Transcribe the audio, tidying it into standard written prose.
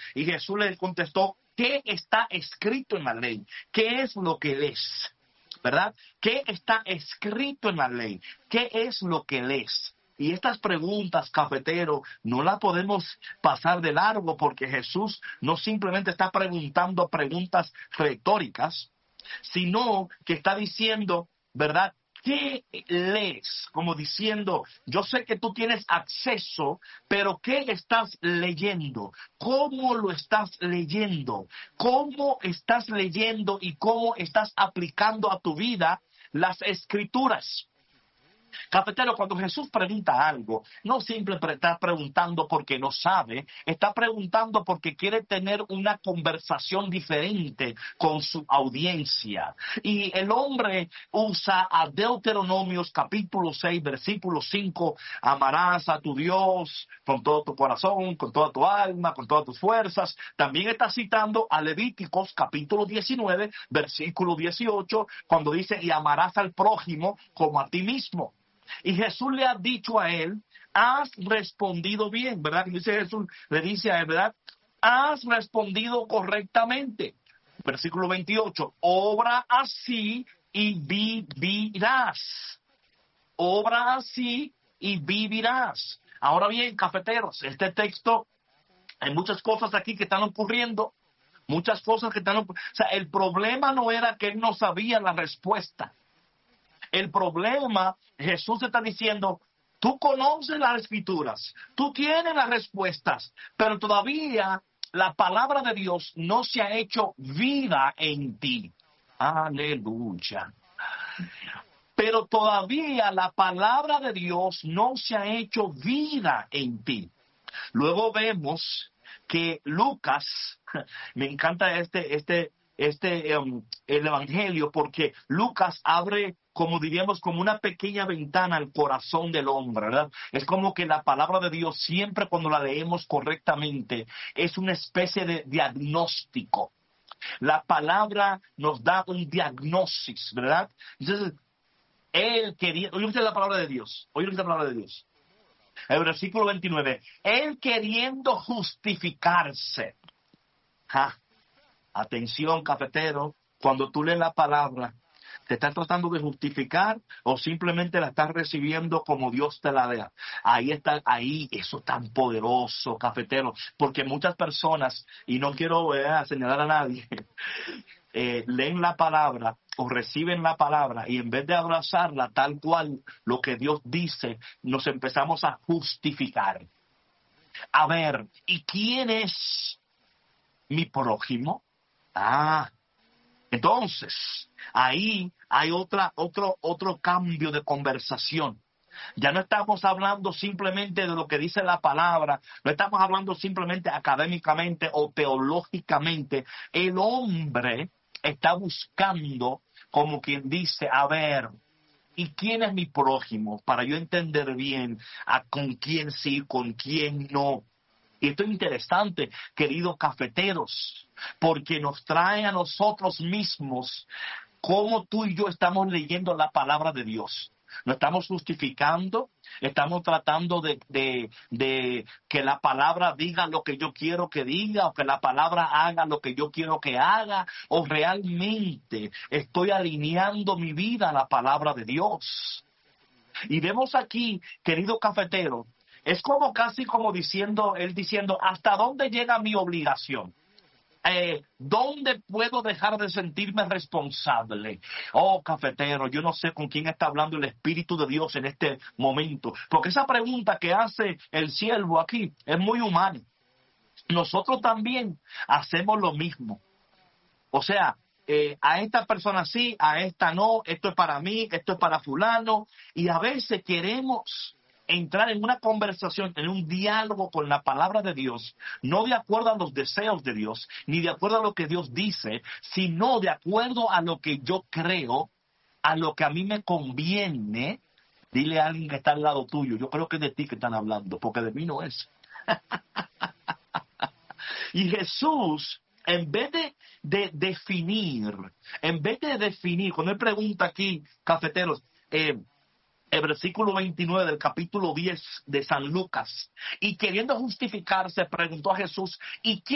Y Jesús le contestó, ¿qué está escrito en la ley? ¿Qué es lo que lees? ¿Verdad? ¿Qué está escrito en la ley? ¿Qué es lo que lees? Y estas preguntas, cafetero, no las podemos pasar de largo porque Jesús no simplemente está preguntando preguntas retóricas, sino que está diciendo, ¿verdad? ¿Qué lees? Como diciendo, yo sé que tú tienes acceso, pero ¿qué estás leyendo? ¿Cómo lo estás leyendo? ¿Cómo estás leyendo y cómo estás aplicando a tu vida las escrituras? Cafetero, cuando Jesús pregunta algo, no simplemente está preguntando porque no sabe, está preguntando porque quiere tener una conversación diferente con su audiencia. Y el hombre usa a Deuteronomios capítulo 6, versículo 5, amarás a tu Dios con todo tu corazón, con toda tu alma, con todas tus fuerzas. También está citando a Levíticos capítulo 19, versículo 18, cuando dice, y amarás al prójimo como a ti mismo. Y Jesús le ha dicho a él, has respondido bien, ¿verdad? Dice Jesús, le dice a él, ¿verdad? Has respondido correctamente. Versículo 28, obra así y vivirás. Obra así y vivirás. Ahora bien, cafeteros, este texto, hay muchas cosas aquí que están ocurriendo. Muchas cosas que están ocurriendo. O sea, el problema no era que él no sabía la respuesta. El problema, Jesús está diciendo, tú conoces las escrituras, tú tienes las respuestas, pero todavía la palabra de Dios no se ha hecho vida en ti. Aleluya. Pero todavía la palabra de Dios no se ha hecho vida en ti. Luego vemos que Lucas, me encanta el evangelio, porque Lucas abre, como diríamos, como una pequeña ventana al corazón del hombre, ¿verdad? Es como que la palabra de Dios, siempre cuando la leemos correctamente, es una especie de diagnóstico. La palabra nos da un diagnóstico, ¿verdad? Entonces, él quería, oye usted la palabra de Dios, el versículo 29, él queriendo justificarse. Atención, cafetero, cuando tú lees la palabra, ¿te estás tratando de justificar o simplemente la estás recibiendo como Dios te la da? Ahí está, eso tan poderoso, cafetero, porque muchas personas, y no quiero señalar a nadie, leen la palabra o reciben la palabra y en vez de abrazarla tal cual lo que Dios dice, nos empezamos a justificar. A ver, ¿y quién es mi prójimo? Entonces, ahí hay otro cambio de conversación. Ya no estamos hablando simplemente de lo que dice la palabra, no estamos hablando simplemente académicamente o teológicamente. El hombre está buscando, como quien dice, a ver, ¿y quién es mi prójimo? Para yo entender bien con quién sí, con quién no. Y esto es interesante, queridos cafeteros, porque nos trae a nosotros mismos cómo tú y yo estamos leyendo la palabra de Dios. No estamos justificando, estamos tratando de que la palabra diga lo que yo quiero que diga, o que la palabra haga lo que yo quiero que haga, o realmente estoy alineando mi vida a la palabra de Dios. Y vemos aquí, querido cafetero, es como casi como él diciendo, ¿hasta dónde llega mi obligación? ¿Dónde puedo dejar de sentirme responsable? Oh, cafetero, yo no sé con quién está hablando el Espíritu de Dios en este momento, porque esa pregunta que hace el siervo aquí es muy humana. Nosotros también hacemos lo mismo. O sea, a esta persona sí, a esta no, esto es para mí, esto es para fulano, y a veces queremos entrar en una conversación, en un diálogo con la palabra de Dios, no de acuerdo a los deseos de Dios, ni de acuerdo a lo que Dios dice, sino de acuerdo a lo que yo creo, a lo que a mí me conviene. Dile a alguien que está al lado tuyo, yo creo que es de ti que están hablando, porque de mí no es. Y Jesús, en vez de definir, cuando él pregunta aquí, cafeteros, el versículo 29 del capítulo 10 de San Lucas, y queriendo justificarse, preguntó a Jesús, ¿y quién